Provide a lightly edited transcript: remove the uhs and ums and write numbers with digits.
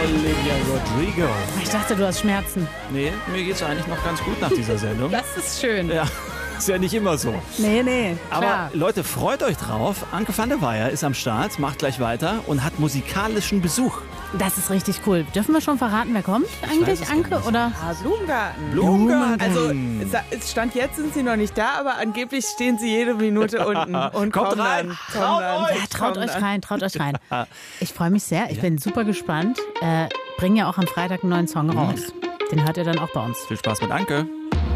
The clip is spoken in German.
Olivia Rodrigo. Ich dachte, du hast Schmerzen. Nee, mir geht's eigentlich noch ganz gut nach dieser Sendung. Das ist schön. Ja, ist ja nicht immer so. Nee, Aber klar. Leute, freut euch drauf. Anke van der Weyer ist am Start, macht gleich weiter und hat musikalischen Besuch. Das ist richtig cool. Dürfen wir schon verraten, wer kommt eigentlich, Anke? Oder? Blumengarten. Also es stand jetzt, sind sie noch nicht da, aber angeblich stehen sie jede Minute unten und Kommt kommen rein. dann. Ja, traut euch rein. Ich freue mich sehr. Ich bin super gespannt. Bringen ja auch am Freitag einen neuen Song raus. Den hört ihr dann auch bei uns. Viel Spaß mit Anke.